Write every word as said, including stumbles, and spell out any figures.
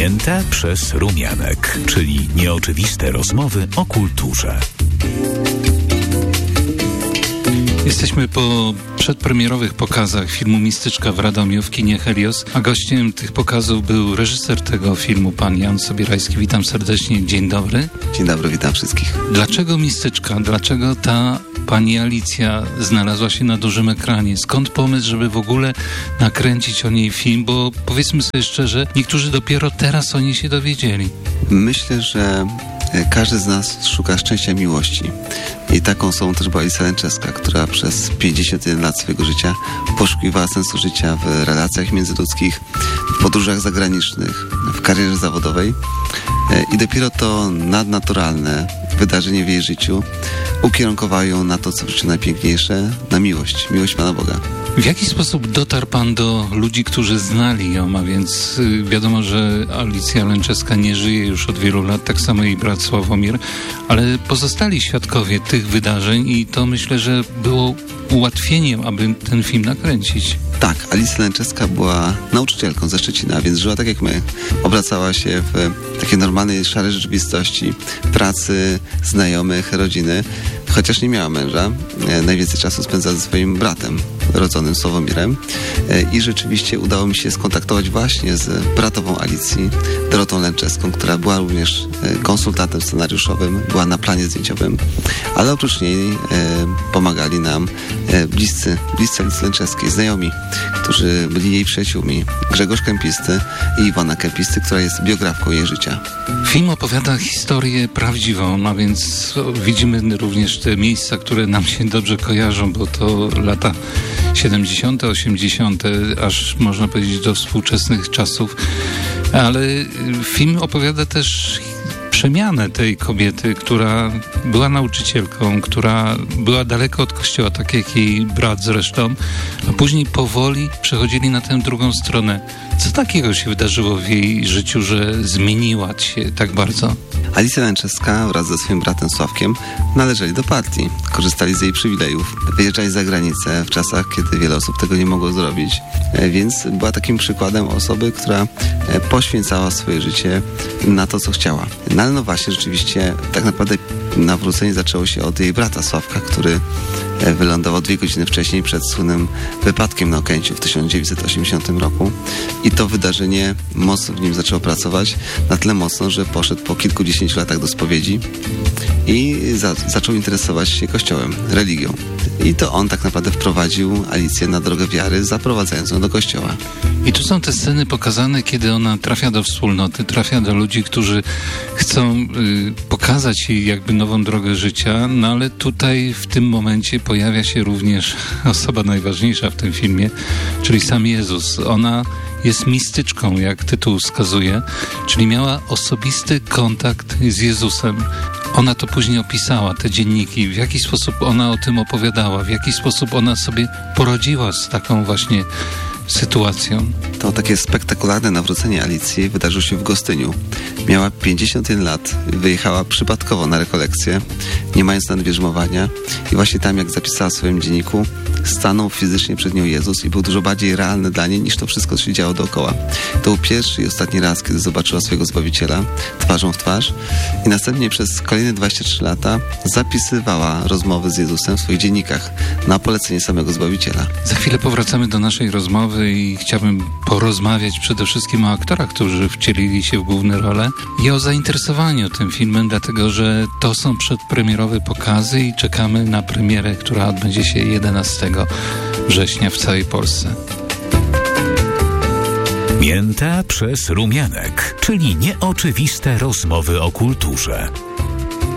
Mięta przez rumianek, czyli nieoczywiste rozmowy o kulturze. Jesteśmy po przedpremierowych pokazach filmu Mistyczka w Radomiu w kinie Helios, a gościem tych pokazów był reżyser tego filmu, pan Jan Sobierajski. Witam serdecznie, dzień dobry. Dzień dobry, witam wszystkich. Dlaczego Mistyczka? Dlaczego ta pani Alicja znalazła się na dużym ekranie? Skąd pomysł, żeby w ogóle nakręcić o niej film? Bo powiedzmy sobie szczerze, niektórzy dopiero teraz o niej się dowiedzieli. Myślę, że każdy z nas szuka szczęścia miłości. I taką osobą też była Alicja Lęczewska, która przez pięćdziesiąt jeden lat swojego życia poszukiwała sensu życia w relacjach międzyludzkich, w podróżach zagranicznych, w karierze zawodowej. I dopiero to nadnaturalne wydarzenie w jej życiu ukierunkowało ją na to, co w życiu najpiękniejsze, na miłość, miłość Pana Boga. W jaki sposób dotarł pan do ludzi, którzy znali ją, a więc wiadomo, że Alicja Lęczewska nie żyje już od wielu lat, tak samo jej brat Sławomir, ale pozostali świadkowie tych wydarzeń i to myślę, że było ułatwieniem, aby ten film nakręcić. Tak, Alicja Lęczewska była nauczycielką ze Szczecina, więc żyła tak jak my. Obracała się w takiej normalnej, szarej rzeczywistości, pracy, znajomych, rodziny. Chociaż nie miała męża, najwięcej czasu spędzała ze swoim bratem, rodzonym Sławomirem. I rzeczywiście udało mi się skontaktować właśnie z bratową Alicji, Dorotą Lęczewską, która była również konsultantem scenariuszowym, była na planie zdjęciowym, ale oprócz niej e, pomagali nam e, bliscy, bliscy Alicji Lęczewskiej, znajomi, którzy byli jej przyjaciółmi. Grzegorz Kępisty i Iwona Kępisty, która jest biografką jej życia. Film opowiada historię prawdziwą, a więc widzimy również te miejsca, które nam się dobrze kojarzą, bo to lata siedemdziesiąte, osiemdziesiąte, aż można powiedzieć do współczesnych czasów. Ale film opowiada też przemianę tej kobiety, która była nauczycielką, która była daleko od kościoła, tak jak jej brat zresztą, a później powoli przechodzili na tę drugą stronę. Co takiego się wydarzyło w jej życiu, że zmieniła się tak bardzo? Alicja Lęczewska wraz ze swoim bratem Sławkiem należeli do partii. Korzystali z jej przywilejów. Wyjeżdżali za granicę w czasach, kiedy wiele osób tego nie mogło zrobić. Więc była takim przykładem osoby, która poświęcała swoje życie na to, co chciała. No ale no właśnie, rzeczywiście tak naprawdę nawrócenie zaczęło się od jej brata Sławka, który wylądował dwie godziny wcześniej przed słynnym wypadkiem na Okęciu w tysiąc dziewięćset osiemdziesiątym roku. I to wydarzenie mocno w nim zaczęło pracować, na tyle mocno, że poszedł po kilkudziesięciu latach do spowiedzi i za, zaczął interesować się Kościołem, religią. I to on tak naprawdę wprowadził Alicję na drogę wiary, zaprowadzając ją do Kościoła. I tu są te sceny pokazane, kiedy ona trafia do wspólnoty, trafia do ludzi, którzy chcą y, pokazać jej jakby nową drogę życia, no ale tutaj w tym momencie pojawia się również osoba najważniejsza w tym filmie, czyli sam Jezus. Ona jest mistyczką, jak tytuł wskazuje, czyli miała osobisty kontakt z Jezusem. Ona to później opisała, te dzienniki, w jaki sposób ona o tym opowiadała, w jaki sposób ona sobie poradziła z taką właśnie sytuacją. To takie spektakularne nawrócenie Alicji wydarzyło się w Gostyniu. Miała pięćdziesiąt jeden lat, wyjechała przypadkowo na rekolekcję, nie mając nadbierzmowania i właśnie tam, jak zapisała w swoim dzienniku, stanął fizycznie przed nią Jezus i był dużo bardziej realny dla niej niż to wszystko, co się działo dookoła. To był pierwszy i ostatni raz, kiedy zobaczyła swojego Zbawiciela twarzą w twarz i następnie przez kolejne dwadzieścia trzy lata zapisywała rozmowy z Jezusem w swoich dziennikach na polecenie samego Zbawiciela. Za chwilę powracamy do naszej rozmowy i chciałbym porozmawiać przede wszystkim o aktorach, którzy wcielili się w główne role i o zainteresowaniu tym filmem, dlatego że to są przedpremierowe pokazy i czekamy na premierę, która odbędzie się jedenastego września w całej Polsce. Mięta przez rumianek, czyli nieoczywiste rozmowy o kulturze.